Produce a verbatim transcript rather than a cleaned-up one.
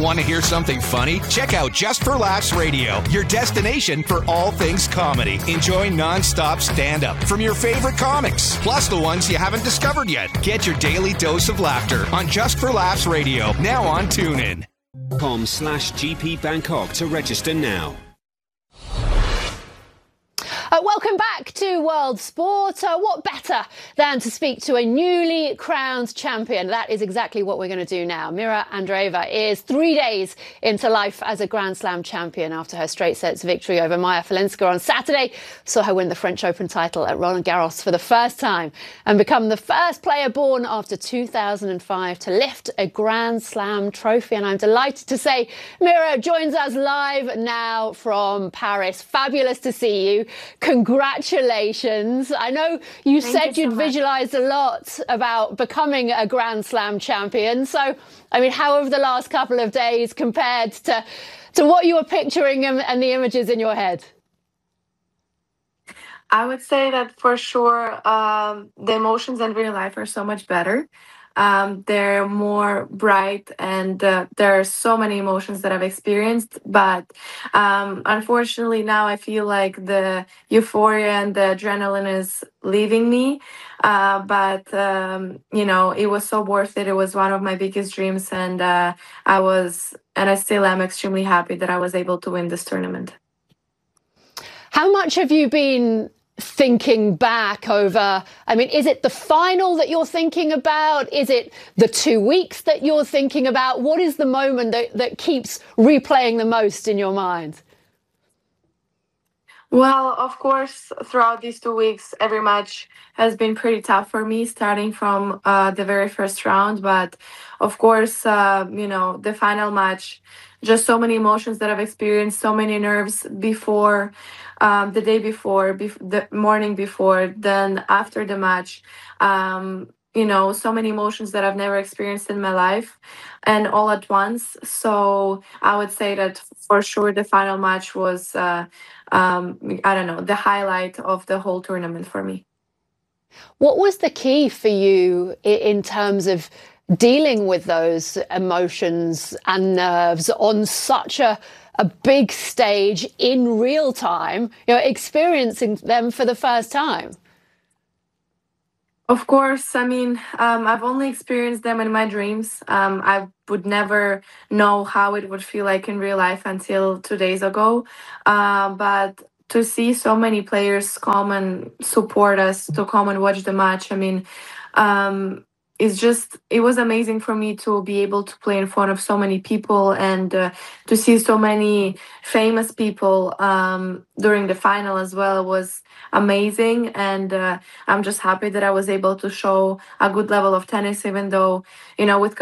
Want to hear something funny? Check out Just for Laughs Radio, your destination for all things comedy. Enjoy non-stop stand-up from your favorite comics, plus the ones you haven't discovered yet. Get your daily dose of laughter on Just for Laughs Radio, now on TuneIn. com slash GP Bangkok to register now. Uh, welcome back to World Sport. Uh, what better than to speak to a newly crowned champion? That is exactly what we're going to do now. Mira Andreeva is three days into life as a Grand Slam champion after her straight sets victory over Maya Falenska on Saturday. Saw her win the French Open title at Roland Garros for the first time and become the first player born after two thousand five to lift a Grand Slam trophy. And I'm delighted to say Mira joins us live now from Paris. Fabulous to see you. Congratulations. I know you Thank said you you'd so much. visualised a lot about becoming a Grand Slam champion. So, I mean, how have the last couple of days compared to, to what you were picturing and, and the images in your head? I would say that for sure, um, the emotions in real life are so much better. Um, they're more bright, and uh, there are so many emotions that I've experienced. But um, unfortunately, now I feel like the euphoria and the adrenaline is leaving me. Uh, but um, you know, it was so worth it. It was one of my biggest dreams, and uh, I was, and I still am extremely happy that I was able to win this tournament. How much have you been thinking back over? I mean, is it the final that you're thinking about? Is it the two weeks that you're thinking about? What is the moment that, that keeps replaying the most in your mind? Well, of course, throughout these two weeks, every match has been pretty tough for me, starting from uh, the very first round. But of course, uh, you know, the final match, just so many emotions that I've experienced, so many nerves before, um, the day before, bef- the morning before, then after the match. Um, you know, so many emotions that I've never experienced in my life, and all at once. So I would say that for sure the final match was, uh, um, I don't know, the highlight of the whole tournament for me. What was the key for you i- in terms of dealing with those emotions and nerves on such a, a big stage in real time, you know, experiencing them for the first time? Of course, I mean, um, I've only experienced them in my dreams. Um, I would never know how it would feel like in real life until two days ago. Uh, but to see so many players come and support us, to come and watch the match, I mean, um, it's just, it was amazing for me to be able to play in front of so many people, and uh, to see so many famous people um, during the final as well was amazing. And uh, I'm just happy that I was able to show a good level of tennis, even though, you know, with